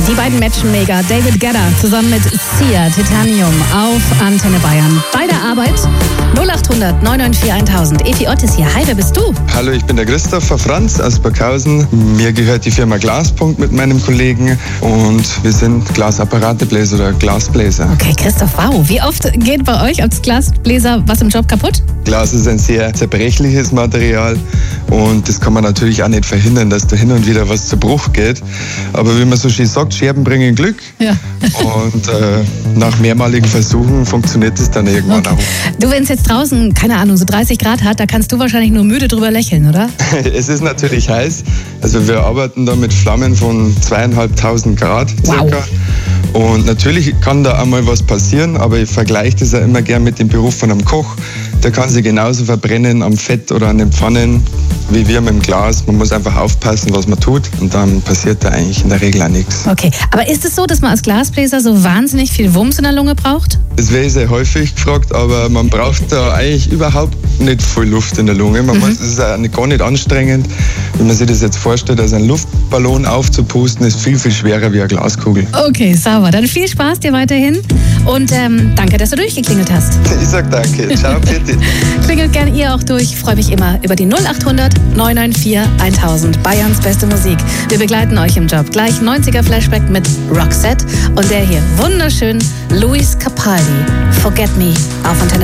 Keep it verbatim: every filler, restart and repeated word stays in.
Die beiden matchen mega. David Guetta zusammen mit Sia, Titanium auf Antenne Bayern. Bei der Arbeit null acht hundert neun neun vier tausend. Efi Ott ist hier. Hi, wer bist du? Hallo, ich bin der Christopher Franz aus Burghausen. Mir gehört die Firma Glaspunkt mit meinem Kollegen und wir sind Glasapparatebläser oder Glasbläser. Okay, Christoph, wow. Wie oft geht bei euch als Glasbläser was im Job kaputt? Glas ist ein sehr zerbrechliches Material und das kann man natürlich auch nicht verhindern, dass da hin und wieder was zu Bruch geht. Aber wie man so schön sagt, Scherben bringen Glück. Ja. Und äh, nach mehrmaligen Versuchen funktioniert es dann irgendwann Okay. auch. Du, wenn es jetzt draußen, keine Ahnung, so dreißig Grad hat, da kannst du wahrscheinlich nur müde drüber lächeln, oder? Es ist natürlich heiß. Also wir arbeiten da mit Flammen von zweieinhalbtausend Grad circa. Wow. Und natürlich kann da einmal was passieren, aber ich vergleiche das ja immer gern mit dem Beruf von einem Koch. Der kann sich genauso verbrennen am Fett oder an den Pfannen wie wir mit dem Glas. Man muss einfach aufpassen, was man tut und dann passiert da eigentlich in der Regel auch nichts. Okay, aber ist es so, dass man als Glasbläser so wahnsinnig viel Wumms in der Lunge braucht? Das wäre sehr häufig gefragt, aber man braucht da eigentlich überhaupt nicht viel Luft in der Lunge. Man muss, das ist auch nicht, gar nicht anstrengend. Wenn man sich das jetzt vorstellt, also einen Luftballon aufzupusten, ist viel, viel schwerer wie eine Glaskugel. Okay, sauber. Dann viel Spaß dir weiterhin und ähm, danke, dass du durchgeklingelt hast. Ich sag danke. Ciao, bitte. Klingelt gern ihr auch durch. Ich freue mich immer über die null acht hundert neun neun vier tausend. Bayerns beste Musik. Wir begleiten euch im Job. Gleich neunziger Flashback mit Roxette und der hier wunderschön Luis Capaldi. Forget Me auf Antenne